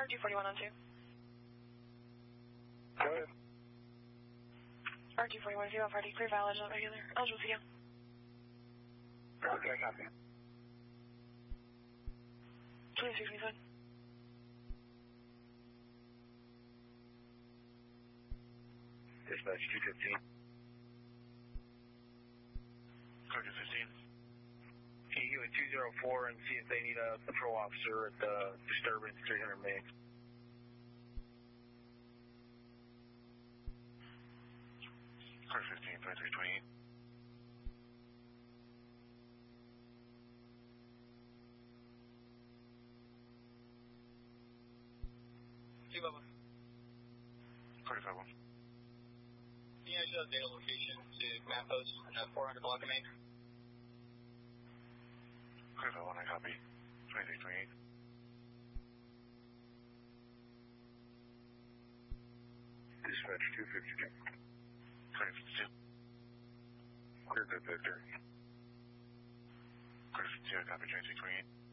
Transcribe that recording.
R241 on 2. Go ahead. R241 is off RD, clear valid, not regular. Eligible to go. Okay, copy. 26 inside. Dispatch 215. Code 215. Can you at 204 and see if they need a patrol officer at the disturbance 300 MIG? Code 15, 2328. Bubba. 45-1. Can you actually update a location to map post 400 block of main? 45-1, I copy. 2328. Dispatch 252. 252. Clear the Victor. Code 52, I copy. 2328.